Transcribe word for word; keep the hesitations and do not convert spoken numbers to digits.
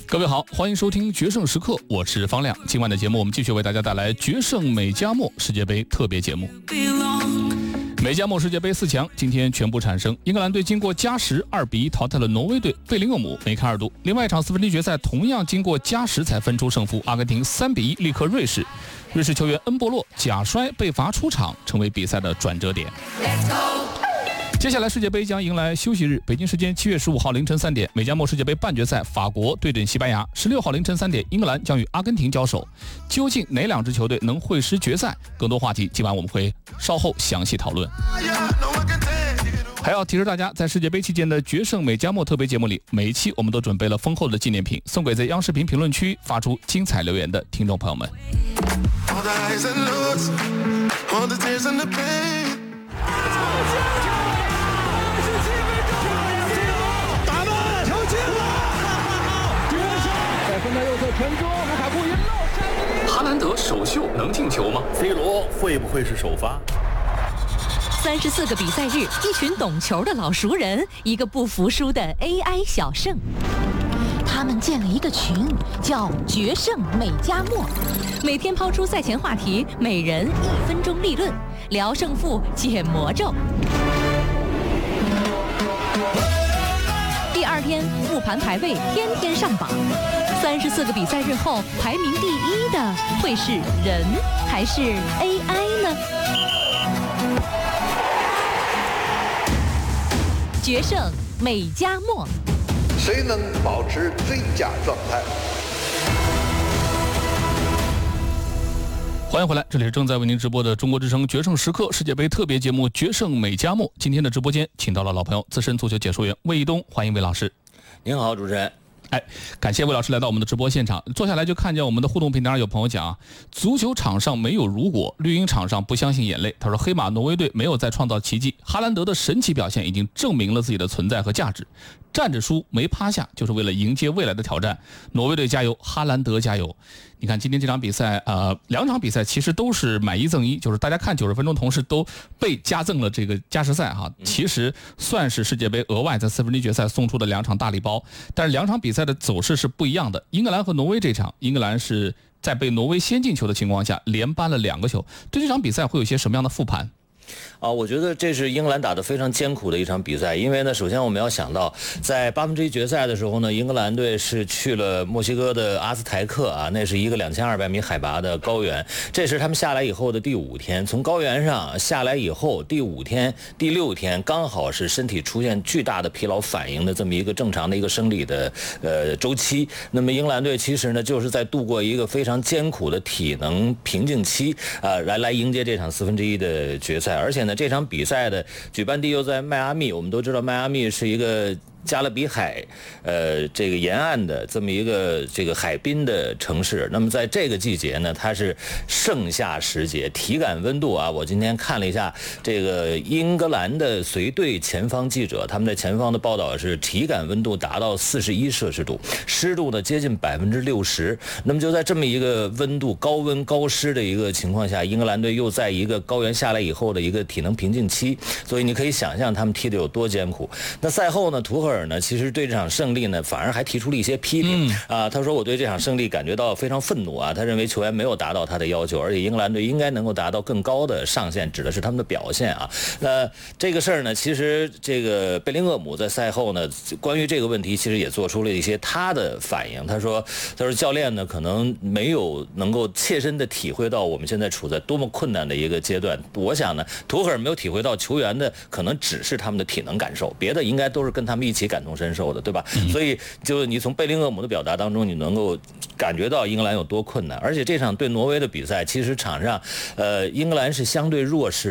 各位好，欢迎收听决胜时刻，我是方亮。今晚的节目我们继续为大家带来决胜美加墨世界杯特别节目。美加墨世界杯四强今天全部产生，英格兰队经过加时二比一淘汰了挪威队，贝林厄姆梅开二度。另外一场四分之一决赛同样经过加时才分出胜负，阿根廷三比一力克瑞士，瑞士球员恩波洛假摔被罚出场，成为比赛的转折点。接下来世界杯将迎来休息日，北京时间七月十五号凌晨三点，美加墨世界杯半决赛法国对阵西班牙，十六号凌晨三点，英格兰将与阿根廷交手。究竟哪两支球队能会师决赛？更多话题今晚我们会稍后详细讨论。还要提示大家，在世界杯期间的决胜美加墨特别节目里，每一期我们都准备了丰厚的纪念品，送给在央视频评论区发出精彩留言的听众朋友们。哈兰德首秀能进球吗 ？C 罗会不会是首发？ 三十四个比赛日，一群懂球的老熟人，一个不服输的 A I 小胜。他们建了一个群，叫“决胜美加墨”，每天抛出赛前话题，每人一分钟立论，聊胜负，解魔咒。第二天复盘排位，天天上榜。三十四个比赛日后，排名第一的会是人还是 A I 呢？决胜美加墨， 谁能保持最佳状态？ 欢迎回来，这里是正在为您直播的中国之声决胜时刻世界杯特别节目《决胜美加墨》。今天的直播间请到了老朋友资深足球解说员魏一东，欢迎魏老师。 您好，主持人。 哎，感谢魏老师来到我们的直播现场。坐下来就看见我们的互动平台上有朋友讲啊，足球场上没有如果，绿茵场上不相信眼泪。他说，黑马挪威队没有再创造奇迹，哈兰德的神奇表现已经证明了自己的存在和价值。站着输没趴下，就是为了迎接未来的挑战。挪威队加油，哈兰德加油！你看今天这场比赛，呃，两场比赛其实都是买一赠一，就是大家看九十分钟同时都被加赠了这个加时赛哈。其实算是世界杯额外在四分之一决赛送出的两场大礼包，但是两场比赛的走势是不一样的。英格兰和挪威这场，英格兰是在被挪威先进球的情况下连扳了两个球。对这场比赛会有一些什么样的复盘？ 啊，我觉得这是英格兰打得非常艰苦的一场比赛，因为呢，首先我们要想到，在八分之一决赛的时候呢，英格兰队是去了墨西哥的阿兹台克啊，那是一个两千二百米海拔的高原，这是他们下来以后的第五天，从高原上下来以后，第五天、第六天刚好是身体出现巨大的疲劳反应的这么一个正常的一个生理的呃周期。那么英格兰队其实呢，就是在度过一个非常艰苦的体能瓶颈期啊，来来迎接这场四分之一的决赛。而且呢，这场比赛的举办地又在迈阿密，我们都知道迈阿密是一个加勒比海，呃，这个沿岸的这么一个这个海滨的城市。那么在这个季节呢，它是盛夏时节，体感温度啊，我今天看了一下这个英格兰的随队前方记者，他们在前方的报道是体感温度达到四十一摄氏度，湿度呢接近百分之六十。那么就在这么一个温度高温高湿的一个情况下，英格兰队又在一个高原下来以后的一个体能瓶颈期，所以你可以想象他们踢得有多艰苦。那赛后呢，图赫尔呢，其实对这场胜利呢，反而还提出了一些批评、嗯、啊。他说我对这场胜利感觉到非常愤怒啊，他认为球员没有达到他的要求，而且英格兰队应该能够达到更高的上限，指的是他们的表现啊。那这个事儿呢，其实这个贝林厄姆在赛后呢，关于这个问题其实也做出了一些他的反应。他说，他说教练呢可能没有能够切身的体会到我们现在处在多么困难的一个阶段。我想呢，图赫尔没有体会到球员的可能只是他们的体能感受，别的应该都是跟他们一起感同身受的，对吧？嗯、所以就你从贝林厄姆的表达当中，你能够感觉到英格兰有多困难。而且这场对挪威的比赛，其实场上，呃，英格兰是相对弱势。